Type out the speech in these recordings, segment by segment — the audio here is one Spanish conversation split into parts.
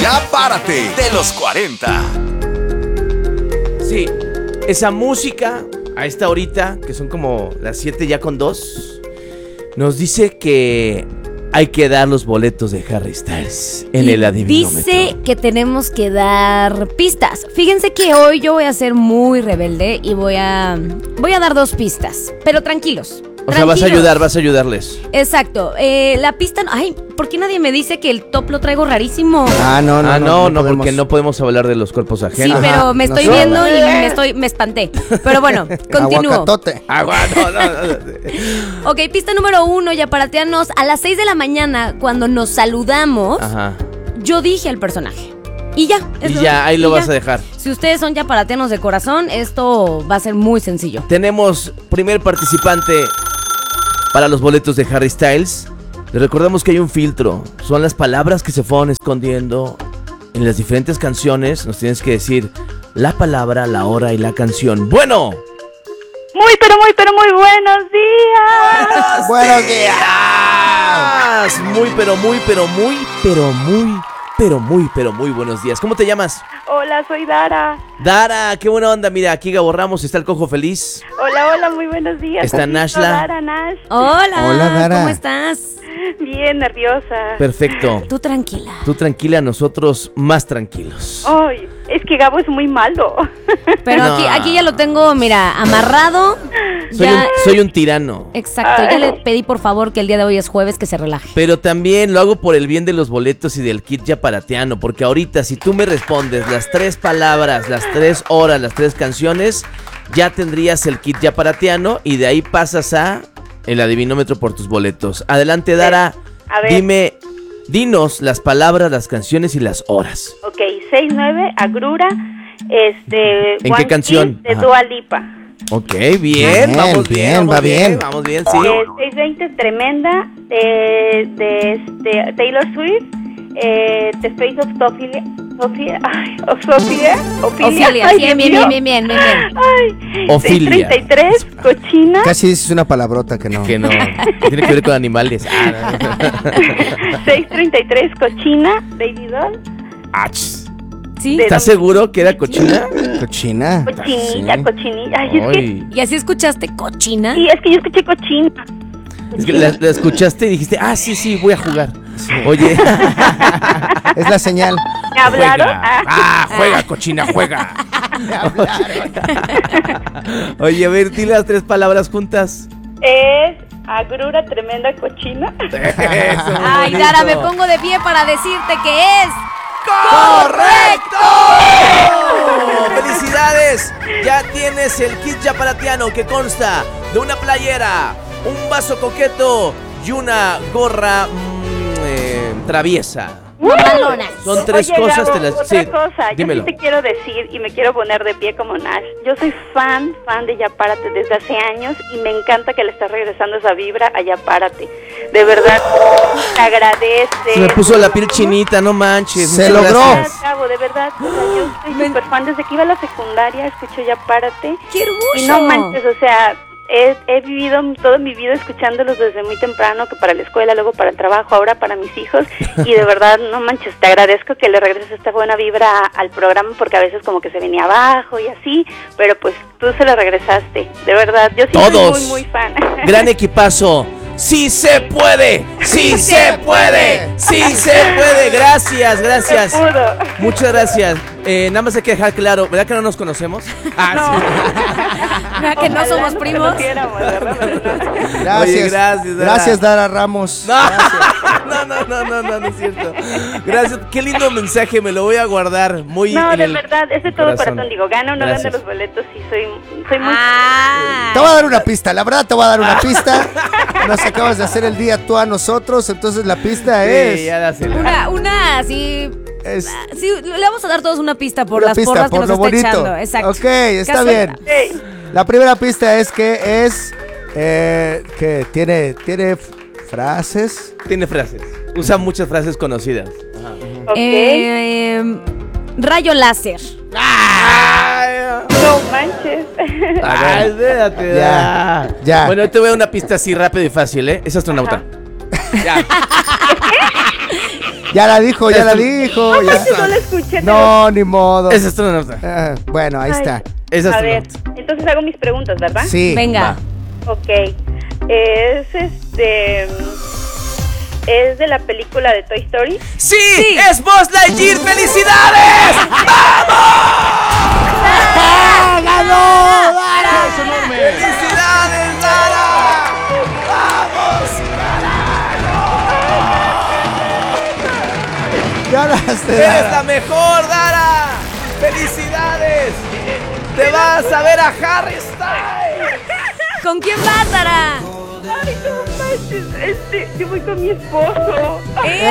Ya Párate de los 40. Sí, esa música a esta horita, que son como las 7 ya con 2, nos dice que hay que dar los boletos de Harry Styles en el adivinómetro. Dice que tenemos que dar pistas. Fíjense que hoy yo voy a ser muy rebelde y voy a dar 2 pistas, pero tranquilos. O sea, vas a ayudarles. Exacto. La pista... Ay, ¿por qué nadie me dice que el top lo traigo rarísimo? No, porque no podemos hablar de los cuerpos ajenos. Sí, pero me estoy viendo y me espanté. Pero bueno, continúo. Aguacatote. Ok, pista número 1, yaparateanos. A las 6 de la mañana, cuando nos saludamos, yo dije el personaje. Y ya. Ahí lo vas a dejar. Si ustedes son yaparateanos de corazón, esto va a ser muy sencillo. Tenemos primer participante para los boletos de Harry Styles. Les recordamos que hay un filtro. Son las palabras que se fueron escondiendo en las diferentes canciones. Nos tienes que decir la palabra, la hora y la canción. Bueno. Muy buenos días. Buenos días. Muy buenos días. ¿Cómo te llamas? Hola, soy Dara. Dara, qué buena onda. Mira, aquí Gabo Ramos, está el Cojo Feliz. Hola, muy buenos días. Está Aquí Nashla. Dara, Nash. Hola, Dara. ¿cómo estás? Bien nerviosa. Perfecto. Tú tranquila, nosotros más tranquilos. Ay, es que Gabo es muy malo. Pero No. aquí ya lo tengo, mira, amarrado. Soy un tirano. Exacto, ya le pedí por favor que el día de hoy es jueves, que se relaje. Pero también lo hago por el bien de los boletos y del kit yaparateano. Porque ahorita, si tú me respondes las 3 palabras, las 3 horas, las 3 canciones, ya tendrías el kit yaparateano y de ahí pasas a el adivinómetro por tus boletos. Adelante, Dara. A ver. Dinos las palabras, las canciones y las horas. Ok, 6-9, Agrura, ¿En qué canción? De Dua Lipa. Ok, bien, vamos bien, va bien. Vamos bien, sí. 620, Tremenda, de Taylor Swift, The Face of Sophia. Ofilia, Ay, bien. Ay, Ofilia. 633, Cochina. Casi dices una palabrota que no. Que no, que tiene que ver con animales. 633, Cochina, Baby Doll. ¿Sí? ¿Estás seguro que era cochina? Cochina. Cochinilla, Sí. cochinilla. Ay, es que, ¿Y así escuchaste cochina? sí, es que yo escuché cochina. Es que la escuchaste y dijiste, sí, voy a jugar. Sí. Oye. Es la señal. ¿Me hablaron? Juega, cochina, juega. Oye, a ver, dile las 3 palabras juntas. Es Agrura, Tremenda, Cochina. Eso, Ay, bonito. Dara, me pongo de pie para decirte que es... ¡Correcto! ¡Felicidades! Ya tienes el kit yaparateano que consta de una playera, un vaso coqueto y una gorra traviesa. Mamalonas. Son 3 Oye, cosas, Gabo, te las... otra cosa, dímelo. yo sí te quiero decir y me quiero poner de pie como Nash. Yo soy fan de Ya Párate desde hace años y me encanta que le estás regresando esa vibra a Ya Párate. De verdad, te agradece. Se me puso la piel chinita, no manches. Se muchas logró. gracias. Gabo, de verdad, o sea, yo soy súper fan. Desde que iba a la secundaria escucho Ya Párate. ¡Qué hermoso! Y no manches, o sea, he vivido toda mi vida escuchándolos desde muy temprano, que para la escuela, luego para el trabajo, ahora para mis hijos, y de verdad, no manches, te agradezco que le regreses esta buena vibra al programa, porque a veces como que se venía abajo y así, pero pues tú se lo regresaste, de verdad, yo sí Todos. soy muy fan. Gran equipazo. ¡Sí se puede! ¡Sí se puede! ¡Sí se puede! Gracias. Se pudo. Muchas gracias. Nada más hay que dejar claro, ¿verdad que no nos conocemos? ¿Verdad que no Ojalá somos nos primos? conociéramos, ¿verdad? Gracias. Oye, gracias, Dara. Gracias, Dara Ramos. No es cierto. Gracias, qué lindo mensaje, me lo voy a guardar muy No, en de el verdad, es de todo corazón, digo, gana o no Gracias. gana los boletos, sí, soy muy... Te voy a dar una pista, la verdad te voy a dar una pista. Nos acabas de hacer el día tú a nosotros, entonces la pista Sí, ya dásela. Una así... es Sí, le vamos a dar todos una pista por una las pista, porras que por nos lo está bonito. echando. Exacto. Ok, está bien. Sí. La primera pista es que es que tiene frases. Tiene frases. Usa muchas frases conocidas. Ok. Rayo láser. No manches. Ay, espérate. Ya. Bueno, yo te voy a dar una pista así rápido y fácil, ¿eh? Es astronauta. Ya. Ya la dijo, ya la dijo. Ya. No la escuché. No, ni modo. Esa es tu nota. Bueno, ahí Ay. está. Esa es A tu ver, nota. entonces hago mis preguntas, ¿verdad? Sí. Venga. Ok. Es ¿Es de la película de Toy Story? ¡Sí! ¡Es Buzz Lightyear! ¡Felicidades! ¡Ah, ganó! ¡Dara! ¡Felicidades, Dara! ¡Vamos! ¡Ganaste, ¡Eres la Dara! mejor, Dara! ¡Felicidades! ¡Te vas a ver a Harry Styles! ¿Con quién vas, Dara? Ay, no manches, yo voy con mi esposo.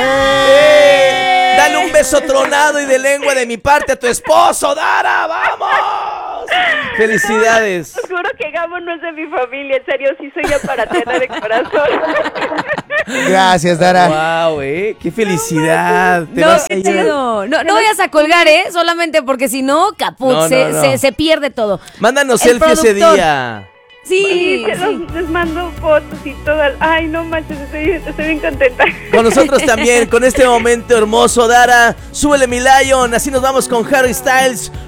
Dale un beso tronado y de lengua de mi parte a tu esposo, Dara. ¡Vamos! ¡Felicidades! Te juro que Gabo no es de mi familia, en serio, sí soy aparatera de corazón. Gracias, Dara. ¡Wow, ¡Qué felicidad! Te No, vas a qué ir. chido. No vayas a colgar, solamente porque si no, caput, No, no. Se pierde todo. Mándanos El selfie ese productor. día. Sí, Les mando fotos y todo. Ay, no manches, estoy bien contenta. Con nosotros también, con este momento hermoso, Dara. Súbele mi Lion, así nos vamos con Harry Styles.